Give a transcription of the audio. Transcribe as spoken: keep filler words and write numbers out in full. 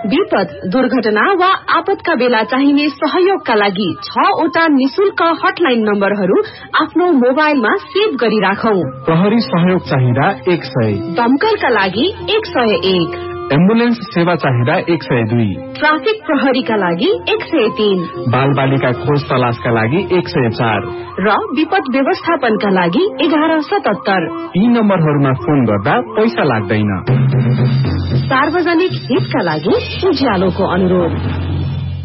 विपद, दुर्घटना वा आपतका बेला चाहिने सहयोगका लागि छवटा निशुल्क हटलाइन नम्बरहरू आफ्नो मोबाइलमा सेभ गरी राखौं। प्रहरी सहयोग चाहिँदा एक सय, दमकलका लागि एक सय एक, एम्बुलेन्स सेवा चाहिँदा एक सय दुई, ट्राफिक प्रहरीका लागि एक सय तीन, बाल बालिका खोज तलासका लागि एक सय चार र विपद व्यवस्थापनका लागि एघार सतहत्तर। यी नम्बरहरूमा फोन गर्दा पैसा लाग्दैन। सार्वजनिक हितका लागि उज्यालोको अनुरोध।